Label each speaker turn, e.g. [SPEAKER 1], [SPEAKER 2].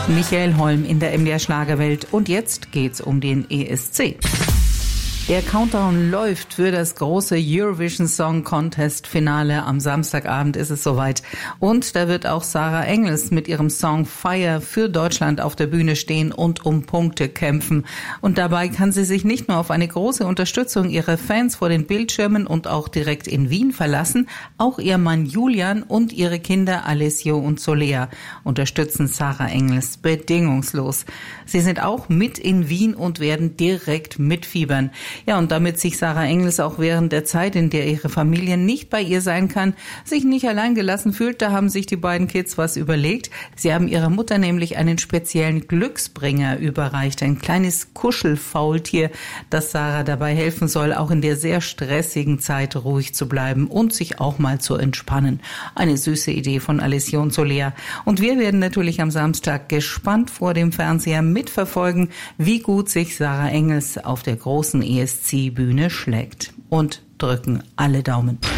[SPEAKER 1] Michael Holm in der MDR Schlagerwelt. Und jetzt geht's um den ESC. Der Countdown läuft für das große Eurovision Song Contest Finale. Am Samstagabend ist es soweit. Und da wird auch Sarah Engels mit ihrem Song Fire für Deutschland auf der Bühne stehen und um Punkte kämpfen. Und dabei kann sie sich nicht nur auf eine große Unterstützung ihrer Fans vor den Bildschirmen und auch direkt in Wien verlassen. Auch ihr Mann Julian und ihre Kinder Alessio und Solea unterstützen Sarah Engels bedingungslos. Sie sind auch mit in Wien und werden direkt mitfiebern. Ja, und damit sich Sarah Engels auch während der Zeit, in der ihre Familie nicht bei ihr sein kann, sich nicht allein gelassen fühlt, da haben sich die beiden Kids was überlegt. Sie haben ihrer Mutter nämlich einen speziellen Glücksbringer überreicht, ein kleines Kuschelfaultier, das Sarah dabei helfen soll, auch in der sehr stressigen Zeit ruhig zu bleiben und sich auch mal zu entspannen. Eine süße Idee von Alessio und Solea. Und wir werden natürlich am Samstag gespannt vor dem Fernseher mitverfolgen, wie gut sich Sarah Engels auf der großen ESC-Bühne schlägt. Und drücken alle Daumen.